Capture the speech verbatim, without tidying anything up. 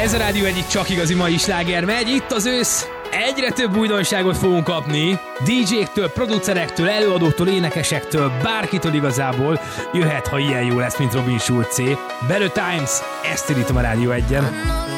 Ez a Rádió egyik csak igazi mai sláger megy. Itt az ősz. Egyre több újdonságot fogunk kapni. dé jéktől, producerektől, előadóktól, énekesektől, bárkitől igazából. Jöhet, ha ilyen jó lesz, mint Robin Schulzé. Better Times, ezt irítom a Rádió egyen.